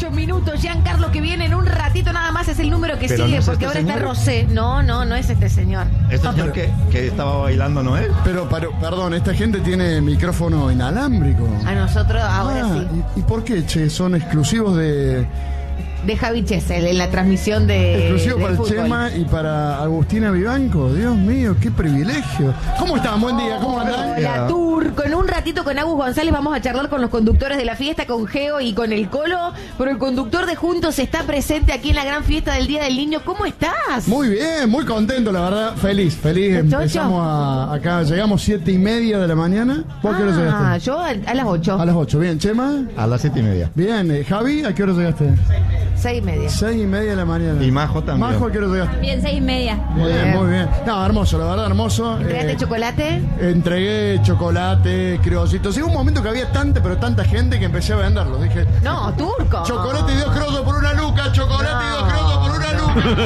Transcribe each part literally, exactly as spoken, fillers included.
ocho minutos. Giancarlo, que viene en un ratito nada más, es el número que Pero sigue, no es porque este ahora está señor. Rosé. No, no, no es este señor. Este Ah, señor pero- que, que estaba bailando, ¿no es? Pero, pero, perdón, esta gente tiene micrófono inalámbrico. A nosotros ahora Ah, sí. ¿y, ¿y por qué, che? Son exclusivos de... De Javi Chesel en la transmisión de. exclusivos de para el fútbol. Chema y para Agustina Vivanco. Dios mío, qué privilegio. ¿Cómo están? Buen día, ¿cómo andan? Hola, Turco. En un ratito con Agus González vamos a charlar con los conductores de la fiesta, con Geo y con el Colo. Pero el conductor de Juntos está presente aquí en la gran fiesta del Día del Niño. ¿Cómo estás? Muy bien, muy contento, la verdad. Feliz, feliz. ¿Chocho? Empezamos a- acá, llegamos siete y media de la mañana. ¿Vos a qué hora Ah, llegaste? yo a, a las ocho. A las ocho. Bien, Chema. A las siete y media. Bien, eh, Javi, ¿a qué hora llegaste? Seis y media. Seis y media de la mañana. Y Majo también. Majo, ¿a qué hora llegaste? Bien, seis y media. Muy bien, muy bien. No, hermoso, la verdad, hermoso. ¿Entregaste Eh, chocolate? Entregué chocolate, criollitos. Llegó un momento que había tanta, pero tanta gente que empecé a venderlos. Dije, No, Turco. chocolate y dos crollos por una luca, chocolate y dos crollos por una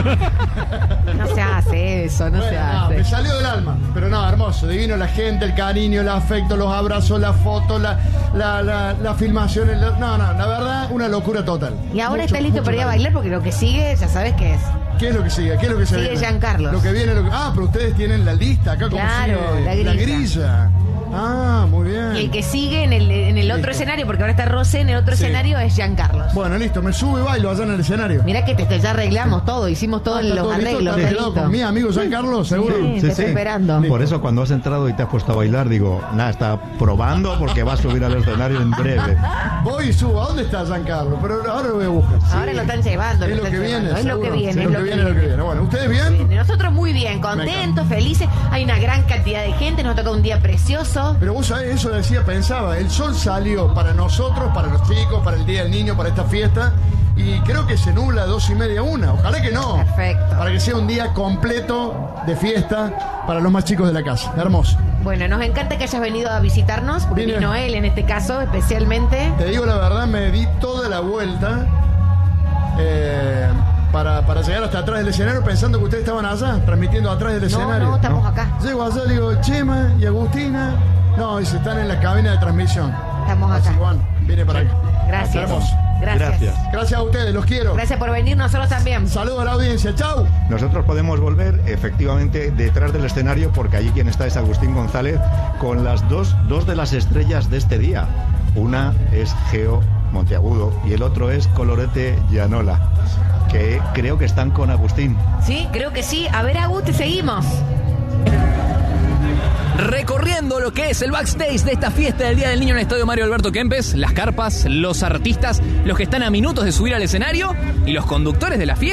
luca. No se hace eso, no se Bueno, no, hace. me salió del alma. Pero no, hermoso, divino la gente, el cariño, el afecto, los abrazos, las fotos, la, la, la, la filmación. el- no, no, la verdad, una locura total. Y ahora Mucho, está listo mucho para ir a cariño. bailar porque lo que sigue, ya sabes qué es. ¿Qué es lo que sigue? ¿Qué es lo que se Sigue viene? Giancarlo. Lo que viene, lo que... Ah, pero ustedes tienen la lista acá como Claro, sigue la grilla. grilla. Ah, muy bien. Y el que sigue en el, en el otro Listo. escenario, porque ahora está Rosé en el otro Sí. escenario, es Giancarlo. Bueno, listo, me subo y bailo allá en el escenario. Mirá que te, te- ya arreglamos todo, hicimos todos Ah, ¿está los todo listo? arreglos. ¿Está está arreglado listo. con mi amigo Giancarlo, seguro? Sí, te estoy esperando. Por eso cuando has entrado y te has puesto a bailar, digo, nada, está probando porque va a subir al escenario en breve. Voy y subo. ¿A dónde está Giancarlo? Pero ahora lo voy a buscar. Ahora lo están llevando. Es lo lo están que viene, llevando. Es lo que seguro. viene. Sí, es lo que viene, lo que viene. Bueno, ¿ustedes bien? Nosotros muy bien, contentos, felices. Hay una gran cantidad de gente, nos toca un día precioso. Pero vos sabés, eso decía, pensaba, el sol salió para nosotros, para los chicos, para el Día del Niño, para esta fiesta, y creo que se nubla dos y media a una. Ojalá que no. Perfecto. Para que sea un día completo de fiesta para los más chicos de la casa. Hermoso. Bueno, nos encanta que hayas venido a visitarnos, porque Vine- vino él en este caso especialmente. Te digo la verdad, me di toda la vuelta eh, para, para llegar hasta atrás del escenario pensando que ustedes estaban allá, transmitiendo atrás del No, escenario. no, estamos acá. Llego allá, le digo, Chema y Agustina. No, y se están en la cabina de transmisión. Estamos Así acá. que bueno, viene para acá. Gracias. Hermoso. Gracias. Gracias. Gracias a ustedes, los quiero. Gracias por venir, nosotros también. Saludos a la audiencia, chau. Nosotros podemos volver efectivamente detrás del escenario porque allí quien está es Agustín González con las dos, dos de las estrellas de este día. Una es Geo Monteagudo y el otro es Colorete Llanola, que creo que están con Agustín. Sí, creo que sí. A ver, Agus, te seguimos. Recorriendo lo que es el backstage de esta fiesta del Día del Niño en el Estadio Mario Alberto Kempes, las carpas, los artistas, los que están a minutos de subir al escenario y los conductores de la fiesta.